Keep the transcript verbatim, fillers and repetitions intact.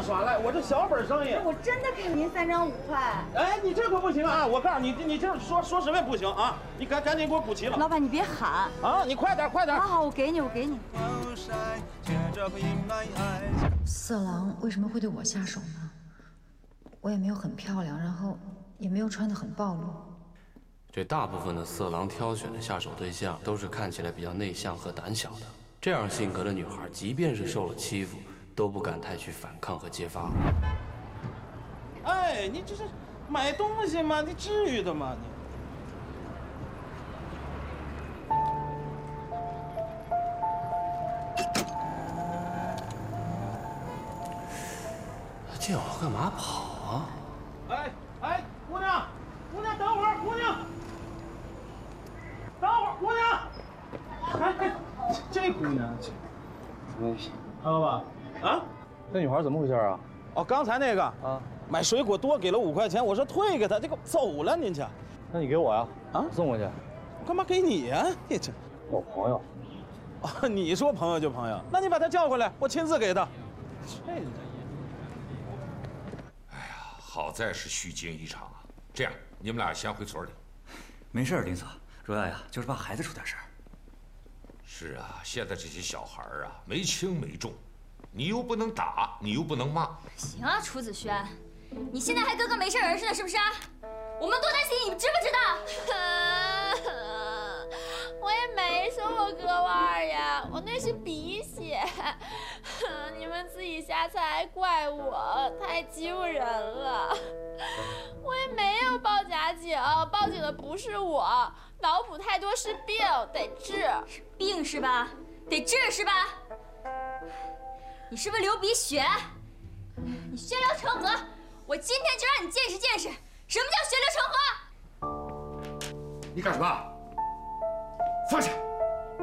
耍赖，我这小本生意。 我真的给您三张五块。 哎，你这可不行啊！我告诉你，你这说说什么也不行啊！你赶赶紧给我补齐了。 老板，你别喊啊！你快点，快点！ 好好，我给你，我给你。 色狼为什么会对我下手呢？我也没有很漂亮，然后也没有穿得很暴露。 这大部分的色狼挑选的下手对象都是看起来比较内向和胆小的，这样性格的女孩，即便是受了欺负，都不敢太去反抗和揭发。 哎，你这是买东西吗？你至于的吗？ 你见我干嘛跑啊？ 哎哎，姑娘，姑娘，等会儿，姑娘，等会儿，姑娘。哎哎，这姑娘， 哎， 看到吧？啊， 这女孩怎么回事啊？ 哦，刚才那个啊， 买水果多给了五块钱，我说退给他，这个走了，您瞧。 那你给我呀？ 啊， 送过去。 我干嘛给你呀？你这， 我朋友。 哦，你说朋友就朋友，那你把他叫过来，我亲自给他。这人。 哎呀，好在是虚惊一场啊！这样，你们俩先回所里。 没事，林嫂，主要呀就是怕孩子出点事儿。 是啊，现在这些小孩啊，没轻没重，你又不能打，你又不能骂。 行啊，楚子轩，你现在还跟个没事人似的，是不是啊？我们多担心你，你知不知道？ 我也没说我割腕呀，我那是鼻血。你们自己瞎猜还怪我，太欺负人了。我也没有报假警，报警的不是我。脑补太多是病，得治。 是病是吧？得治是吧？你是不是流鼻血？你血流成河，我今天就让你见识见识什么叫血流成河！ 你干什么？放下！